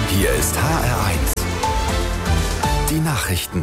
Hier ist HR1. Die Nachrichten.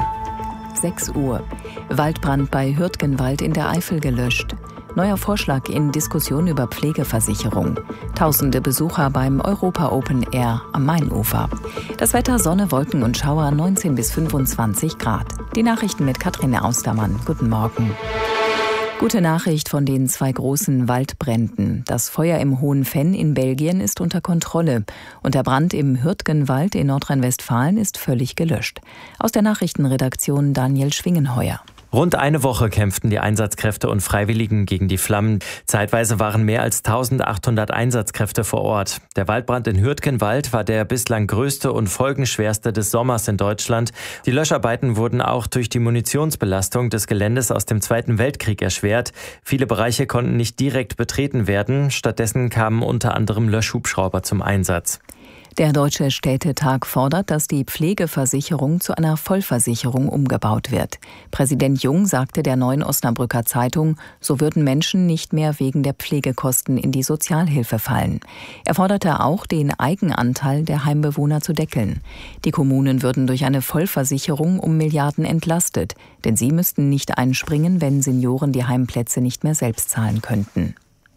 6 Uhr. Waldbrand bei Hürtgenwald in der Eifel gelöscht. Neuer Vorschlag in Diskussion über Pflegeversicherung. Tausende Besucher beim Europa Open Air am Mainufer. Das Wetter: Sonne, Wolken und Schauer, 19 bis 25 Grad. Die Nachrichten mit Katrin Austermann. Guten Morgen. Gute Nachricht von den 2 großen Waldbränden. Das Feuer im Hohen Venn in Belgien ist unter Kontrolle und der Brand im Hürtgenwald in Nordrhein-Westfalen ist völlig gelöscht. Aus der Nachrichtenredaktion Daniel Schwingenheuer. Rund eine Woche kämpften die Einsatzkräfte und Freiwilligen gegen die Flammen. Zeitweise waren mehr als 1800 Einsatzkräfte vor Ort. Der Waldbrand in Hürtgenwald war der bislang größte und folgenschwerste des Sommers in Deutschland. Die Löscharbeiten wurden auch durch die Munitionsbelastung des Geländes aus dem Zweiten Weltkrieg erschwert. Viele Bereiche konnten nicht direkt betreten werden. Stattdessen kamen unter anderem Löschhubschrauber zum Einsatz. Der Deutsche Städtetag fordert, dass die Pflegeversicherung zu einer Vollversicherung umgebaut wird. Präsident Jung sagte der Neuen Osnabrücker Zeitung, so würden Menschen nicht mehr wegen der Pflegekosten in die Sozialhilfe fallen. Er forderte auch, den Eigenanteil der Heimbewohner zu deckeln. Die Kommunen würden durch eine Vollversicherung um Milliarden entlastet, denn sie müssten nicht einspringen, wenn Senioren die Heimplätze nicht mehr selbst zahlen könnten.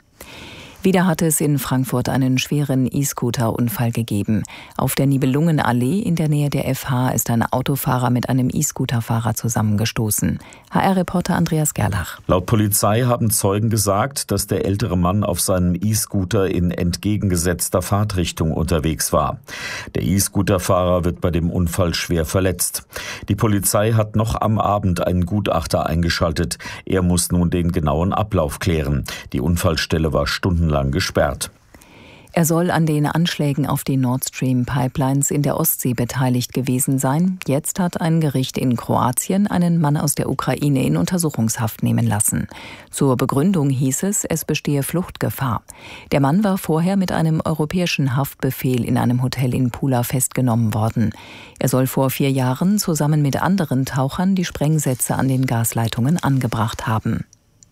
Wieder hat es in Frankfurt einen schweren E-Scooter-Unfall gegeben. Auf der Nibelungenallee in der Nähe der FH ist ein Autofahrer mit einem E-Scooter-Fahrer zusammengestoßen. HR-Reporter Andreas Gerlach. Laut Polizei haben Zeugen gesagt, dass der ältere Mann auf seinem E-Scooter in entgegengesetzter Fahrtrichtung unterwegs war. Der E-Scooter-Fahrer wird bei dem Unfall schwer verletzt. Die Polizei hat noch am Abend einen Gutachter eingeschaltet. Er muss nun den genauen Ablauf klären. Die Unfallstelle war stundenlang gesperrt. Er soll an den Anschlägen auf die Nord Stream Pipelines in der Ostsee beteiligt gewesen sein. Jetzt hat ein Gericht in Kroatien einen Mann aus der Ukraine in Untersuchungshaft nehmen lassen. Zur Begründung hieß es, es bestehe Fluchtgefahr. Der Mann war vorher mit einem europäischen Haftbefehl in einem Hotel in Pula festgenommen worden. Er soll vor 4 Jahren zusammen mit anderen Tauchern die Sprengsätze an den Gasleitungen angebracht haben.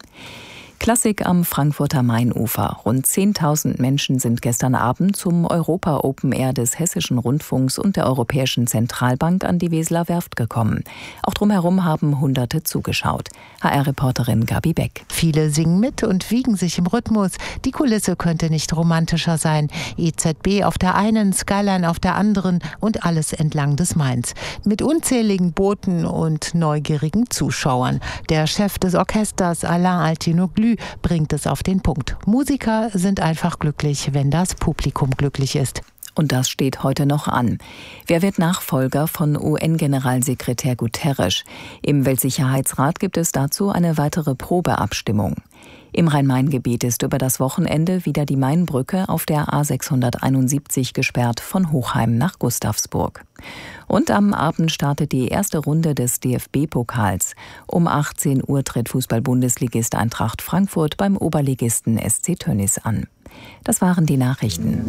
Klassik am Frankfurter Mainufer. Rund 10.000 Menschen sind gestern Abend zum Europa Open Air des Hessischen Rundfunks und der Europäischen Zentralbank an die Weseler Werft gekommen. Auch drumherum haben Hunderte zugeschaut. HR-Reporterin Gabi Beck. Viele singen mit und wiegen sich im Rhythmus. Die Kulisse könnte nicht romantischer sein. EZB auf der einen, Skyline auf der anderen und alles entlang des Mains. Mit unzähligen Booten und neugierigen Zuschauern. Der Chef des Orchesters, Alain Altinoglu, bringt es auf den Punkt. Musiker sind einfach glücklich, wenn das Publikum glücklich ist. Und das steht heute noch an. Wer wird Nachfolger von UN-Generalsekretär Guterres? Im Weltsicherheitsrat gibt es dazu eine weitere Probeabstimmung. Im Rhein-Main-Gebiet ist über das Wochenende wieder die Mainbrücke auf der A671 gesperrt von Hochheim nach Gustavsburg. Und am Abend startet die erste Runde des DFB-Pokals. Um 18 Uhr tritt Fußball-Bundesligist Eintracht Frankfurt beim Oberligisten SC Tönnies an. Das waren die Nachrichten.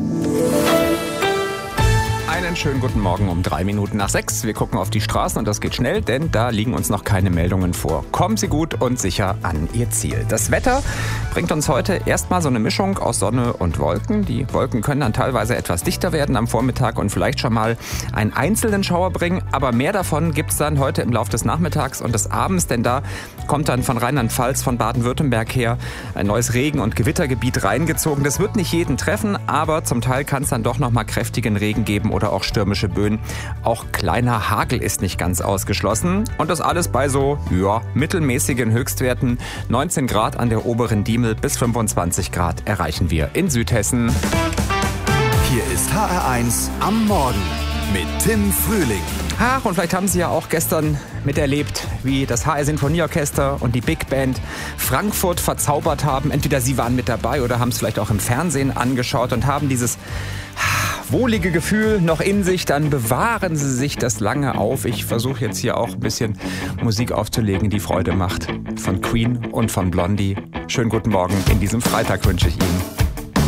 Einen schönen guten Morgen um 6:03. Wir gucken auf die Straßen und das geht schnell, denn da liegen uns noch keine Meldungen vor. Kommen Sie gut und sicher an Ihr Ziel. Das Wetter bringt uns heute erstmal so eine Mischung aus Sonne und Wolken. Die Wolken können dann teilweise etwas dichter werden am Vormittag und vielleicht schon mal einen einzelnen Schauer bringen. Aber mehr davon gibt es dann heute im Laufe des Nachmittags und des Abends, denn da kommt dann von Rheinland-Pfalz, von Baden-Württemberg her ein neues Regen- und Gewittergebiet reingezogen. Das wird nicht jeden treffen, aber zum Teil kann es dann doch noch mal kräftigen Regen geben oder auch stürmische Böen. Auch kleiner Hagel ist nicht ganz ausgeschlossen. Und das alles bei so, mittelmäßigen Höchstwerten. 19 Grad an der oberen Diemel bis 25 Grad erreichen wir in Südhessen. Hier ist HR1 am Morgen mit Tim Frühling. Ach, und vielleicht haben Sie ja auch gestern miterlebt, wie das HR Sinfonieorchester und die Big Band Frankfurt verzaubert haben. Entweder Sie waren mit dabei oder haben es vielleicht auch im Fernsehen angeschaut und haben dieses wohlige Gefühl noch in sich, dann bewahren Sie sich das lange auf. Ich versuche jetzt hier auch ein bisschen Musik aufzulegen, die Freude macht. Von Queen und von Blondie. Schönen guten Morgen in diesem Freitag wünsche ich Ihnen.